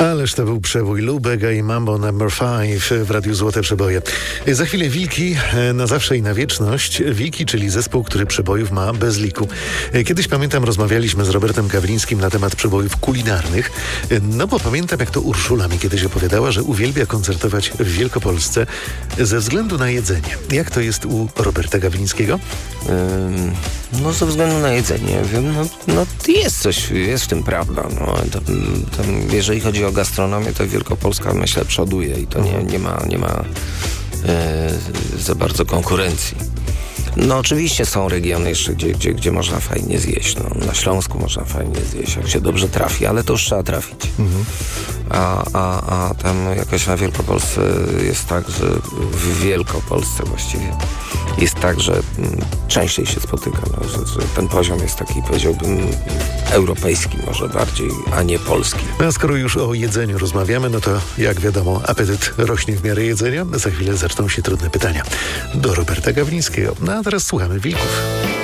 Ależ to był przebój Lubega i Mambo No. 5 w Radiu Złote Przeboje. Za chwilę Wilki na zawsze i na wieczność. Wilki, czyli zespół, który przebojów ma bez liku. Kiedyś, pamiętam, rozmawialiśmy z Robertem Gawlińskim na temat przebojów kulinarnych. No bo pamiętam, jak to Urszula mi kiedyś opowiadała, że uwielbia koncertować w Wielkopolsce ze względu na jedzenie. Jak to jest u Roberta Gawlińskiego? No ze względu na jedzenie, wiem, no jest coś, jest w tym prawda. No, jeżeli chodzi o gastronomię, to Wielkopolska, myślę, przoduje i to nie ma za bardzo konkurencji. No oczywiście są regiony jeszcze, gdzie można fajnie zjeść. No, na Śląsku można fajnie zjeść, jak się dobrze trafi, ale to już trzeba trafić. A tam jakoś na Wielkopolsce jest tak, że w Wielkopolsce właściwie jest tak, że częściej się spotyka. No, że ten poziom jest taki, powiedziałbym, europejski może bardziej, a nie polski. A skoro już o jedzeniu rozmawiamy, no to jak wiadomo, apetyt rośnie w miarę jedzenia. Za chwilę zaczną się trudne pytania do Roberta Gawlińskiego. No a teraz słuchamy Wilków.